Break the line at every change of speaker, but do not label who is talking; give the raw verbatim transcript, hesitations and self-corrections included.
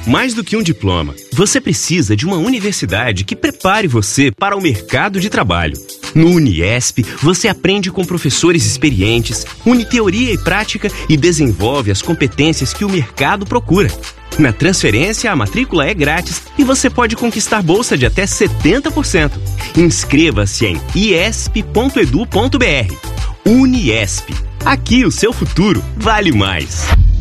Mais do que um diploma, você precisa de uma universidade que prepare você para o mercado de trabalho. No Uniesp, você aprende com professores experientes, une teoria e prática e desenvolve as competências que o mercado procura. Na transferência, a matrícula é grátis e você pode conquistar bolsa de até setenta por cento. Inscreva-se em iesp ponto edu ponto br. Uniesp. Aqui o seu futuro vale mais.